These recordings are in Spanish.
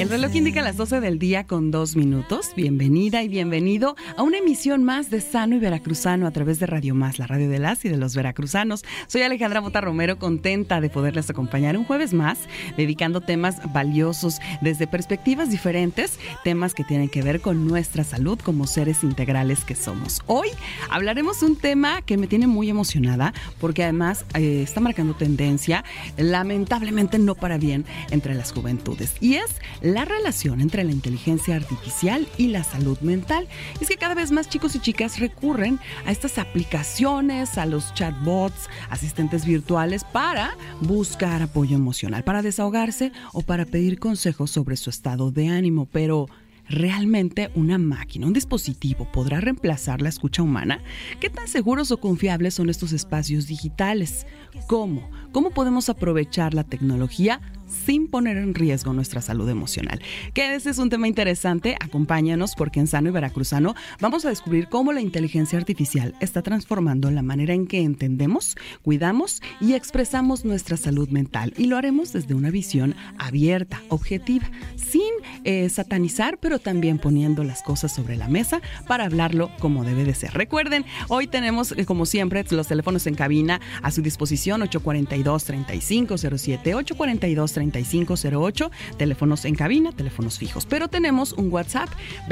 El reloj indica las 12 del día con 2 minutos. Bienvenida y bienvenido a una emisión más de Sano y Veracruzano a través de Radio Más, la radio de las y de los veracruzanos. Soy Alejandra Mota Romero, contenta de poderles acompañar un jueves más, dedicando temas valiosos desde perspectivas diferentes, temas que tienen que ver con nuestra salud como seres integrales que somos. Hoy hablaremos de un tema que me tiene muy emocionada porque además está marcando tendencia, lamentablemente no para bien, entre las juventudes, y es la relación entre la inteligencia artificial y la salud mental. Es que cada vez más chicos y chicas recurren a estas aplicaciones, a los chatbots, asistentes virtuales para buscar apoyo emocional, para desahogarse o para pedir consejos sobre su estado de ánimo. Pero ¿realmente una máquina, un dispositivo, podrá reemplazar la escucha humana? ¿Qué tan seguros o confiables son estos espacios digitales? ¿Cómo? ¿Cómo podemos aprovechar la tecnología sin poner en riesgo nuestra salud emocional? Que ese es un tema interesante. Acompáñanos porque en Sano y Veracruzano vamos a descubrir cómo la inteligencia artificial está transformando la manera en que entendemos, cuidamos y expresamos nuestra salud mental. Y lo haremos desde una visión abierta, objetiva, sin satanizar, pero también poniendo las cosas sobre la mesa para hablarlo como debe de ser. Recuerden, hoy tenemos, como siempre, los teléfonos en cabina a su disposición: 842-3507, 842-3508, teléfonos en cabina, teléfonos fijos. Pero tenemos un WhatsApp,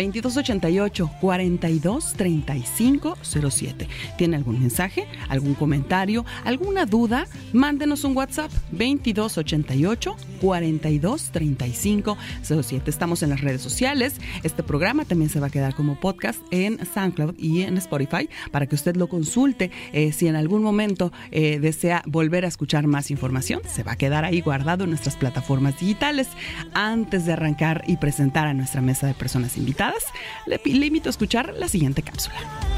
2288-423507. ¿Tiene algún mensaje, algún comentario, alguna duda? Mándenos un WhatsApp, 2288-423507. Estamos en las redes sociales. Este programa también se va a quedar como podcast en SoundCloud y en Spotify para que usted lo consulte. Si en algún momento desea volver a escuchar más información, se va a quedar ahí guardado en nuestras plataformas digitales. Antes de arrancar y presentar a nuestra mesa de personas invitadas, le invito a escuchar la siguiente cápsula.